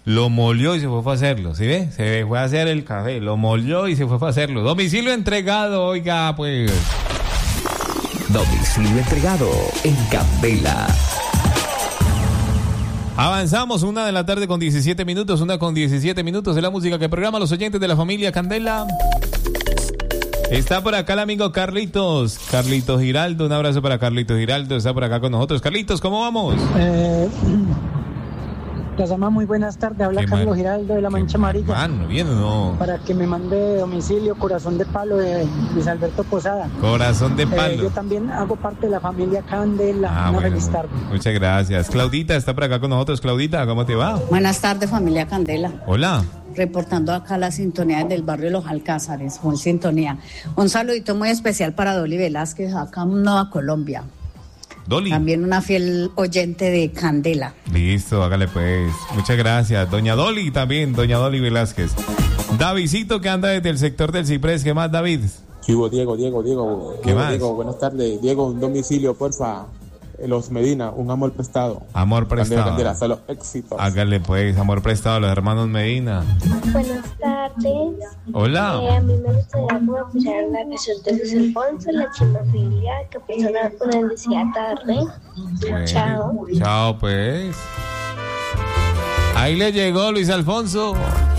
Lo molió y se fue a hacerlo, ¿sí ve? Se fue a hacer el café, lo molió y se fue a hacerlo. Domicilio entregado, oiga, pues. Domicilio entregado en Candela. Avanzamos, 1:17 p.m, 1:17 p.m, de la música que programa los oyentes de la familia Candela. Está por acá el amigo Carlitos Giraldo, un abrazo para Carlitos Giraldo, está por acá con nosotros. Carlitos, ¿cómo vamos? Las amas, muy buenas tardes, habla Carlos Giraldo de la Mancha Amarilla. Mano, ¿bien o no? Para que me mande domicilio Corazón de Palo de Luis Alberto Posada. Corazón de Palo. Yo también hago parte de la familia Candela. Una feliz tarde. Muchas gracias. Claudita está por acá con nosotros. Claudita, ¿cómo te va? Buenas tardes, familia Candela. Hola. Reportando acá la sintonía del barrio Los Alcázares, con sintonía. Un saludito muy especial para Dolly Velázquez, acá en Nueva Colombia. Dolly. También una fiel oyente de Candela. Listo, hágale pues. Muchas gracias. Doña Dolly también, doña Dolly Velázquez. Davidcito, que anda desde el sector del Ciprés. ¿Qué más, David? Diego. ¿Qué más? Diego, buenas tardes. Diego, un domicilio, porfa. Los Medina, un amor prestado. Amor prestado. Candela, solo éxitos. Hágale pues, amor prestado a los hermanos Medina. Buenas tardes. Hola. A mí me gustaría escuchar la canción de Luis Alfonso, La Chimofilia, que pasó una bendecida tarde. Bueno, Chao. Chao pues. Ahí le llegó Luis Alfonso.